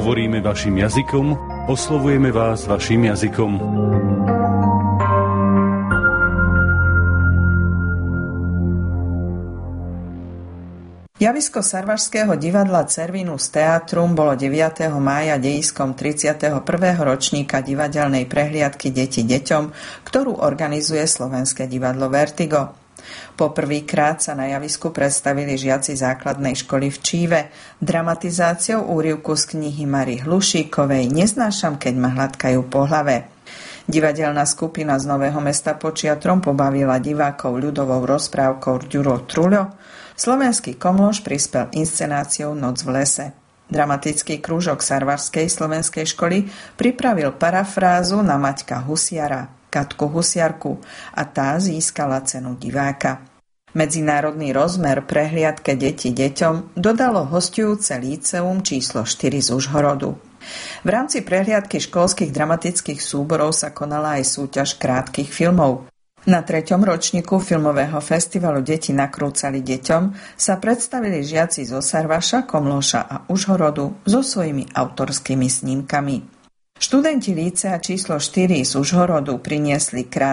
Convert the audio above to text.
Hovoríme vašim jazykom, oslovujeme vás vašim jazykom. Javisko Sarvašského divadla Cervinus Theatrum bolo 9. mája dejiskom 31. ročníka divadelnej prehliadky Deti deťom, ktorú organizuje Slovenské divadlo Vertigo. Poprvýkrát sa na javisku predstavili žiaci základnej školy v Číve dramatizáciou úryvku z knihy Mary Hlušíkovej Neznášam, keď ma hladkajú po hlave. Divadelná skupina z Nového Mesta pod Čiatrom pobavila divákov ľudovou rozprávkou Ďuro Truľo. Slovenský Komloš prispel inscenáciou Noc v lese. Dramatický krúžok Sarvašskej slovenskej školy pripravil parafrázu na Maťka Husiara, Katku Husiarku, a tá získala cenu diváka. Medzinárodný rozmer prehliadke Deti deťom dodalo hosťujúce líceum číslo 4 z Užhorodu. V rámci prehliadky školských dramatických súborov sa konala aj súťaž krátkych filmov. Na 3. ročníku filmového festivalu Deti nakrúcali deťom sa predstavili žiaci zo Sarvaša, Komloša a Užhorodu so svojimi autorskými snímkami. Študenti lícea číslo 4 z Užhorodu priniesli